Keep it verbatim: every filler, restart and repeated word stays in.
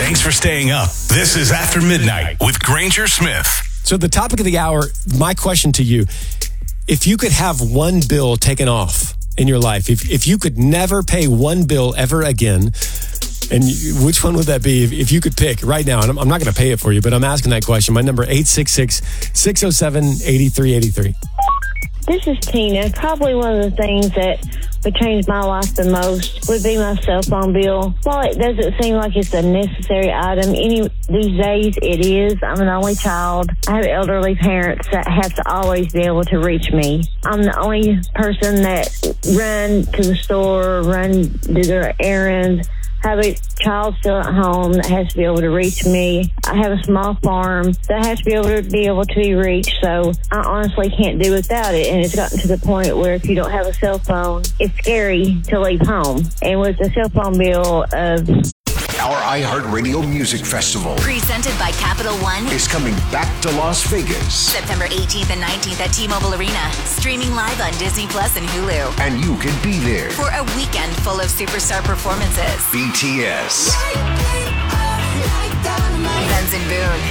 Thanks for staying up. This is After Midnight with Granger Smith. So the topic of the hour, my question to you, if you could have one bill taken off in your life, if if you could never pay one bill ever again, and you, which one would that be if, if you could pick right now? And I'm, I'm not going to pay it for you, but I'm asking that question. My number, eight six six, six oh seven, eight three eight three. This is Tina. Probably one of the things that would change my life the most would be my cell phone bill. While it doesn't seem like it's a necessary item, any these days it is. I'm an only child. I have elderly parents that have to always be able to reach me. I'm the only person that run to the store, run do their errands, have a child still at home that has to be able to reach me. I have a small farm that has to be able to be able to be reached, so I honestly can't do without it. And it's gotten to the point where if you don't have a cell phone, it's scary to leave home. And with the cell phone bill of... Our iHeartRadio Music Festival, presented by Capital One, is coming back to Las Vegas. September eighteenth and nineteenth at T-Mobile Arena. Streaming live on Disney Plus and Hulu. And you can be there for a weekend full of superstar performances. B T S, Benson Boone,